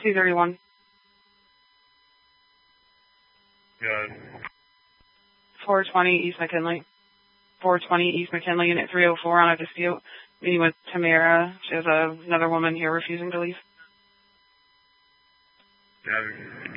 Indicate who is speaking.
Speaker 1: 231.
Speaker 2: Good.
Speaker 1: 420 East McKinley. 420 East McKinley, Unit 304 on a dispute. Meeting with Tamara. She has another woman here refusing to leave.
Speaker 2: Yeah.